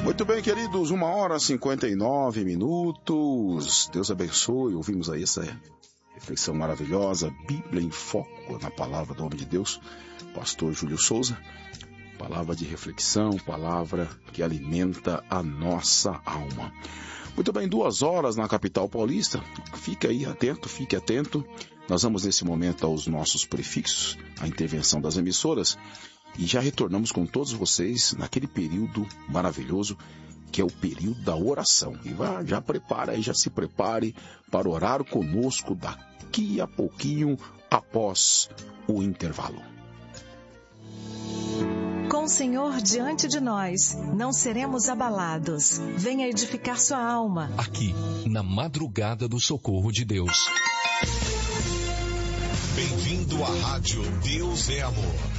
Muito bem, queridos, 1h59. Deus abençoe. Ouvimos aí essa reflexão maravilhosa, Bíblia em Foco, na palavra do homem de Deus, pastor Júlio Souza. Palavra de reflexão, palavra que alimenta a nossa alma. Muito bem, 2h na capital paulista. Fique aí atento, fique atento. Nós vamos nesse momento aos nossos prefixos, a intervenção das emissoras. E já retornamos com todos vocês naquele período maravilhoso que é o período da oração. E já prepara aí, já se prepare para orar conosco daqui a pouquinho após o intervalo. Com o Senhor diante de nós, não seremos abalados. Venha edificar sua alma. Aqui, na madrugada do socorro de Deus. Bem-vindo à Rádio Deus é Amor.